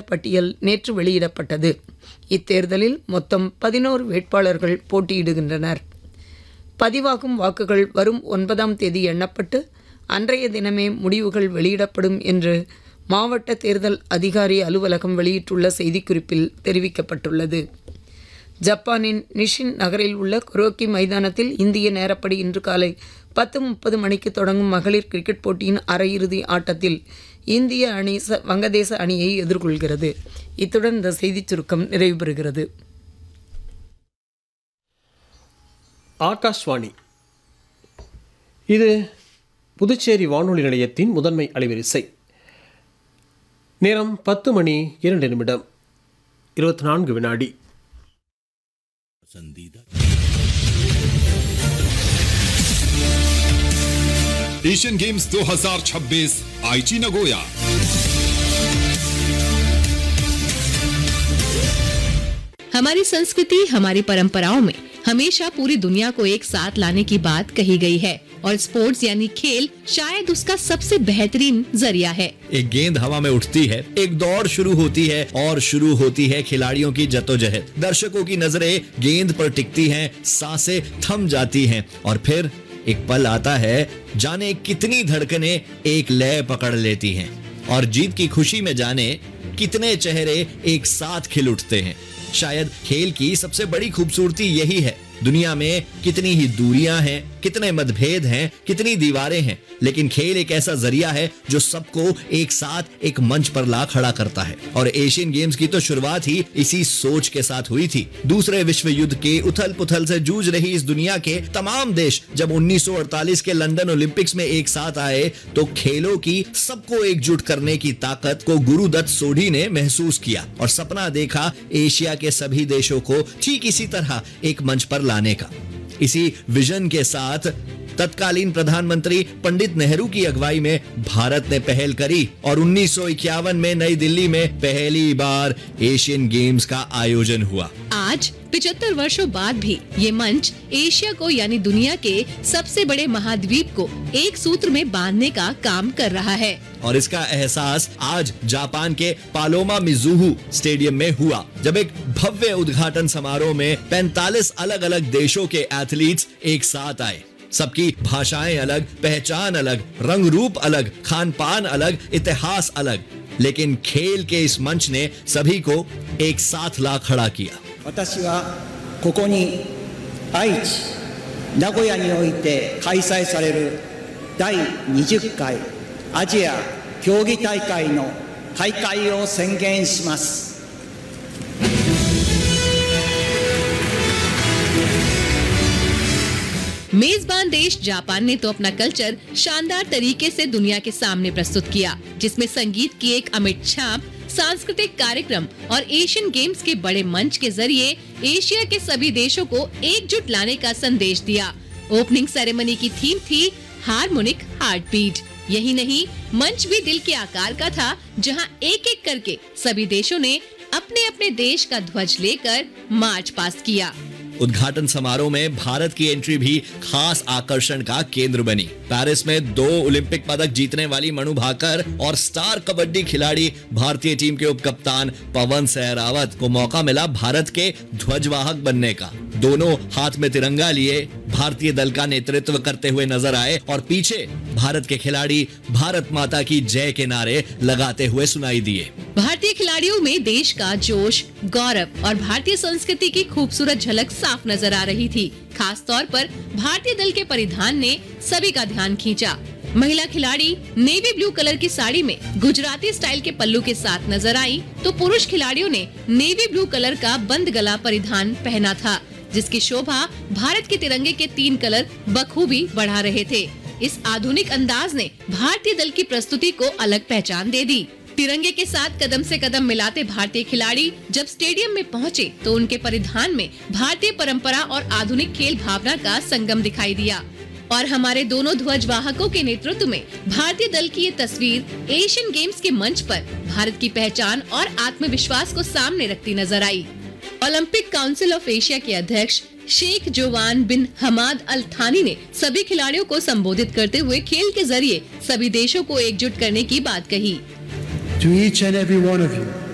வேட்பாளர் பட்டியல் நேற்று வெளியிடப்பட்டது. இத்தேர்தலில் மொத்தம் 11 வேட்பாளர்கள் போட்டியிடுகின்றனர். பதிவாகும் வாக்குகள் வரும் 9ஆம் தேதி எண்ணப்பட்டு அன்றைய தினமே முடிவுகள் வெளியிடப்படும் என்று மாவட்ட தேர்தல் அதிகாரி அலுவலகம் வெளியிட்டுள்ள செய்திக்குறிப்பில் தெரிவிக்கப்பட்டுள்ளது. ஜப்பானின் நிஷின் நகரில் உள்ள குரோக்கி மைதானத்தில் இந்திய நேரப்படி இன்று காலை 10:30 மணிக்கு தொடங்கும் மகளிர் கிரிக்கெட் போட்டியின் அரையிறுதி ஆட்டத்தில் இந்திய அணி வங்கதேச அணியை எதிர்கொள்கிறது. இத்துடன் இந்த செய்திச் சுருக்கம் நிறைவு பெறுகிறது. ஆகாஷ்வாணி, இது புதுச்சேரி வானொலி நிலையத்தின் முதன்மை அலைவரிசை. நேரம் 10:02 24 வினாடி. एशियन गेम्स 2026 आईची नगोया। हमारी संस्कृति, हमारी परंपराओं में हमेशा पूरी दुनिया को एक साथ लाने की बात कही गई है और स्पोर्ट्स यानी खेल शायद उसका सबसे बेहतरीन जरिया है। एक गेंद हवा में उठती है, एक दौड़ शुरू होती है और शुरू होती है खिलाड़ियों की जद्दोजहद। दर्शकों की नजरें गेंद पर टिकती हैं, सांसें थम जाती हैं और फिर एक पल आता है जाने कितनी धड़कनें एक लय पकड़ लेती हैं और जीत की खुशी में जाने कितने चेहरे एक साथ खिल उठते हैं। शायद खेल की सबसे बड़ी खूबसूरती यही है। दुनिया में कितनी ही दूरियां हैं, कितने मतभेद हैं, कितनी दीवारें हैं, लेकिन खेल एक ऐसा जरिया है जो सबको एक साथ एक मंच पर ला खड़ा करता है। और एशियन गेम्स की तो शुरुआत ही इसी सोच के साथ हुई थी। दूसरे विश्व युद्ध के उथल पुथल से जूझ रही इस दुनिया के तमाम देश जब 1948 के लंदन ओलंपिक्स में एक साथ आए तो खेलों की सबको एकजुट करने की ताकत को गुरुदत्त सोढ़ी ने महसूस किया और सपना देखा एशिया के सभी देशों को ठीक इसी तरह एक मंच पर लाने का। इसी विजन के साथ तत्कालीन प्रधानमंत्री पंडित नेहरू की अगुवाई में भारत ने पहल करी और 1951 में नई दिल्ली में पहली बार एशियन गेम्स का आयोजन हुआ। आज 75 वर्षों बाद भी ये मंच एशिया को यानी दुनिया के सबसे बड़े महाद्वीप को एक सूत्र में बांधने का काम कर रहा है। और इसका एहसास आज जापान के पालोमा मिजुहु स्टेडियम में हुआ जब एक भव्य उद्घाटन समारोह में 45 अलग अलग देशों के एथलीट्स एक साथ आए। सबकी भाषाएं अलग, पहचान अलग, रंग रूप अलग, खान पान अलग, इतिहास अलग, लेकिन खेल के इस मंच ने सभी को एक साथ ला खड़ा किया। 私はここに愛知名古屋において開催される第20回アジア競技大会の開会を宣言します。 मेजबान देश जापान ने तो अपना कल्चर शानदार तरीके से दुनिया के सामने प्रस्तुत किया, जिसमें संगीत की एक अमिट छाप, सांस्कृतिक कार्यक्रम और एशियन गेम्स के बड़े मंच के जरिए एशिया के सभी देशों को एकजुट लाने का संदेश दिया। ओपनिंग सेरेमनी की थीम थी हार्मोनिक हार्टबीट। यही नहीं, मंच भी दिल के आकार का था, जहां एक एक करके सभी देशों ने अपने अपने देश का ध्वज लेकर मार्च पास्ट किया। उद्घाटन समारोह में भारत की एंट्री भी खास आकर्षण का केंद्र बनी। पेरिस में 2 ओलंपिक पदक जीतने वाली मनु भाकर और स्टार कबड्डी खिलाड़ी भारतीय टीम के उपकप्तान पवन सहरावत को मौका मिला भारत के ध्वजवाहक बनने का। दोनों हाथ में तिरंगा लिए भारतीय दल का नेतृत्व करते हुए नजर आए और पीछे भारत के खिलाड़ी भारत माता की जय के नारे लगाते हुए सुनाई दिए। भारतीय खिलाड़ियों में देश का जोश, गौरव और भारतीय संस्कृति की खूबसूरत झलक साफ नजर आ रही थी। खास तौर पर भारतीय दल के परिधान ने सभी का ध्यान खींचा। महिला खिलाड़ी नेवी ब्लू कलर की साड़ी में गुजराती स्टाइल के पल्लू के साथ नजर आई, तो पुरुष खिलाड़ियों ने नेवी ब्लू कलर का बंद गला परिधान पहना था, जिसकी शोभा भारत के तिरंगे के 3 कलर बखूबी बढ़ा रहे थे। इस आधुनिक अंदाज ने भारतीय दल की प्रस्तुति को अलग पहचान दे दी। तिरंगे के साथ कदम से कदम मिलाते भारतीय खिलाड़ी जब स्टेडियम में पहुंचे तो उनके परिधान में भारतीय परंपरा और आधुनिक खेल भावना का संगम दिखाई दिया। और हमारे दोनों ध्वजवाहकों के नेतृत्व में भारतीय दल की ये तस्वीर एशियन गेम्स के मंच पर भारत की पहचान और आत्मविश्वास को सामने रखती नजर आई। ओलंपिक काउंसिल ऑफ एशिया के अध्यक्ष शेख जोवान बिन हमाद अल थानी ने सभी खिलाड़ियों को संबोधित करते हुए खेल के जरिए सभी देशों को एकजुट करने की बात कही। To each and every one of you,